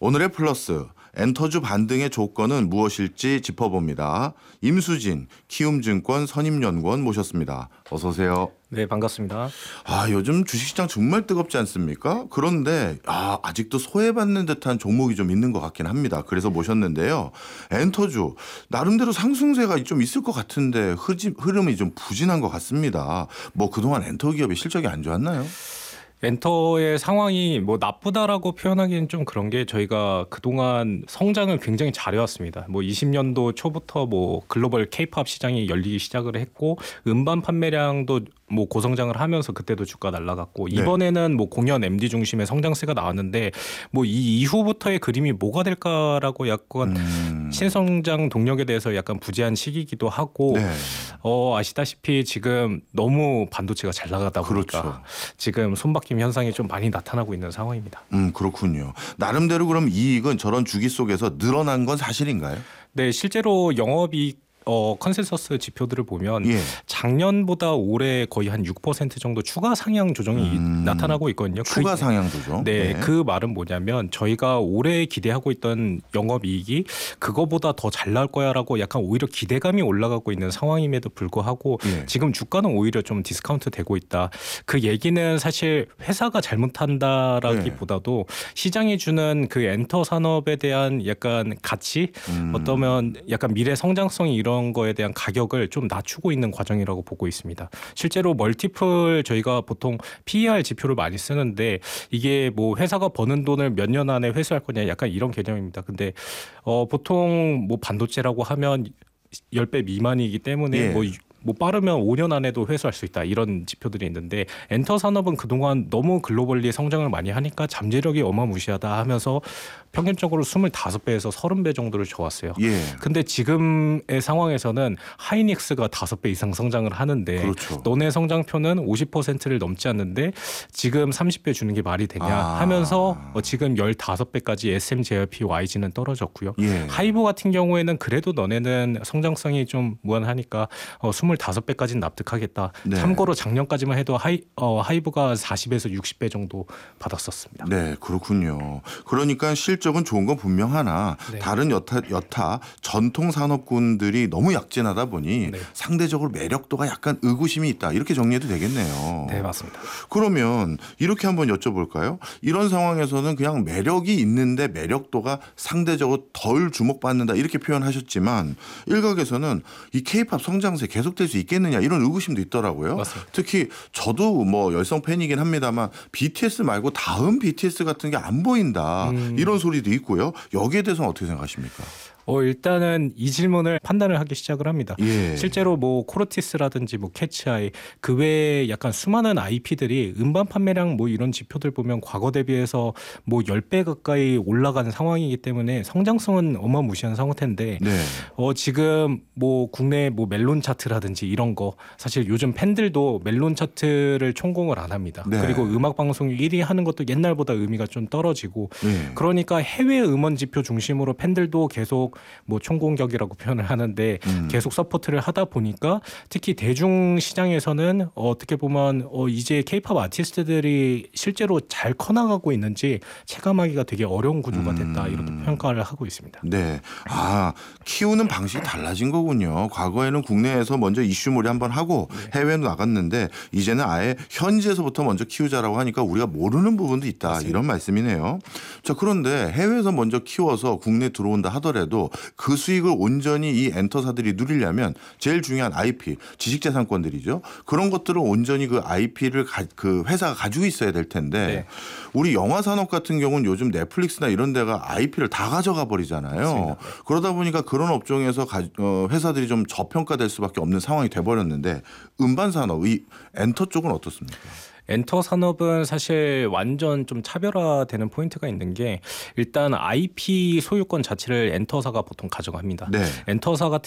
오늘의 플러스, 엔터주 반등의 조건은 무엇일지 짚어봅니다. 임수진, 키움증권 선임연구원 모셨습니다. 어서 오세요. 네, 반갑습니다. 요즘 주식시장 정말 뜨겁지 않습니까? 그런데 아직도 소외받는 듯한 종목이 좀 있는 것 같긴 합니다. 그래서 모셨는데요. 엔터주, 나름대로 상승세가 좀 있을 것 같은데 흐름이 좀 부진한 것 같습니다. 그동안 엔터 기업의 실적이 안 좋았나요? 엔터의 상황이 나쁘다라고 표현하기는 좀 그런 게 저희가 그동안 성장을 굉장히 잘해왔습니다. 20년도 초부터 글로벌 K-팝 시장이 열리기 시작을 했고 음반 판매량도 고성장을 하면서 그때도 주가 날라갔고 이번에는 공연 MD 중심의 성장세가 나왔는데 이 이후부터의 그림이 뭐가 될까라고 약간 신성장 동력에 대해서 약간 부재한 시기이기도 하고 아시다시피 지금 너무 반도체가 잘 나가다 보니까 그렇죠. 지금 손바뀜 현상이 좀 많이 나타나고 있는 상황입니다. 그렇군요. 나름대로 그럼 이익은 저런 주기 속에서 늘어난 건 사실인가요? 네, 실제로 영업이익 컨센서스 지표들을 보면 작년보다 올해 거의 한 6% 정도 추가 상향 조정이 나타나고 있거든요. 추가 상향 조정? 네, 그 말은 뭐냐면 저희가 올해 기대하고 있던 영업이익이 그거보다 더 잘 나올 거야라고 약간 오히려 기대감이 올라가고 있는 상황임에도 불구하고 지금 주가는 오히려 좀 디스카운트 되고 있다. 그 얘기는 사실 회사가 잘못한다라기보다도 시장이 주는 그 엔터 산업에 대한 약간 가치 어떠면 약간 미래 성장성이 이런 거에 대한 가격을 좀 낮추고 있는 과정이라고 보고 있습니다. 실제로 멀티플 저희가 보통 PER 지표를 많이 쓰는데 이게 회사가 버는 돈을 몇 년 안에 회수할 거냐 약간 이런 개념입니다. 근데 보통 반도체라고 하면 10배 미만이기 때문에 빠르면 5년 안에도 회수할 수 있다 이런 지표들이 있는데 엔터 산업은 그동안 너무 글로벌리 성장을 많이 하니까 잠재력이 어마무시하다 하면서 평균적으로 25배에서 30배 정도를 줘왔어요. 근데 지금의 상황에서는 하이닉스가 5배 이상 성장을 하는데 너네 성장표는 50%를 넘지 않는데 지금 30배 주는 게 말이 되냐 하면서 지금 15배까지 SMJYP YG는 떨어졌고요. 하이브 같은 경우에는 그래도 너네는 성장성이 좀 무한하니까 25배까지는 납득하겠다. 참고로 작년까지만 해도 하이브가 40에서 60배 정도 받았었습니다. 네, 그렇군요. 그러니까 실적은 좋은 건 분명하나 다른 여타 전통 산업군들이 너무 약진하다 보니 상대적으로 매력도가 약간 의구심이 있다. 이렇게 정리해도 되겠네요. 네, 맞습니다. 그러면 이렇게 한번 여쭤볼까요? 이런 상황에서는 그냥 매력이 있는데 매력도가 상대적으로 덜 주목받는다 이렇게 표현하셨지만 일각에서는 이 K-팝 성장세 계속될 수 있겠느냐 이런 의구심도 있더라고요. 맞습니다. 특히 저도 열성 팬이긴 합니다만 BTS 말고 다음 BTS 같은 게 안 보인다 이런 소리도 있고요. 여기에 대해서는 어떻게 생각하십니까? 일단은 이 질문을 판단을 하기 시작을 합니다. 실제로 코르티스라든지 캐치아이 그 외에 약간 수많은 IP들이 음반 판매량 이런 지표들 보면 과거 대비해서 10배 가까이 올라가는 상황이기 때문에 성장성은 어마무시한 상태인데 지금 국내 멜론 차트라든지 이런 거 사실 요즘 팬들도 멜론 차트를 총공을 안 합니다. 그리고 음악 방송 1위 하는 것도 옛날보다 의미가 좀 떨어지고 그러니까 해외 음원 지표 중심으로 팬들도 계속 총공격이라고 표현을 하는데 계속 서포트를 하다 보니까 특히 대중 시장에서는 어떻게 보면 이제 K-팝 아티스트들이 실제로 잘 커나가고 있는지 체감하기가 되게 어려운 구조가 됐다 이렇게 평가를 하고 있습니다. 네, 키우는 방식이 달라진 거군요. 과거에는 국내에서 먼저 이슈몰이 한번 하고 해외로 나갔는데 이제는 아예 현지에서부터 먼저 키우자라고 하니까 우리가 모르는 부분도 있다. 맞습니다. 이런 말씀이네요. 자, 그런데 해외에서 먼저 키워서 국내에 들어온다 하더라도 그 수익을 온전히 이 엔터사들이 누리려면 제일 중요한 IP, 지식재산권들이죠. 그런 것들을 온전히 그 IP를 그 회사가 가지고 있어야 될 텐데 우리 영화 산업 같은 경우는 요즘 넷플릭스나 이런 데가 IP를 다 가져가 버리잖아요. 맞습니다. 그러다 보니까 그런 업종에서 회사들이 좀 저평가될 수밖에 없는 상황이 돼버렸는데 음반 산업, 이 엔터 쪽은 어떻습니까? 엔터 산업은 사실 완전 좀 차별화되는 포인트가 있는 게 일단 IP 소유권 자체를 엔터사가 보통 가져갑니다. 엔터사 같은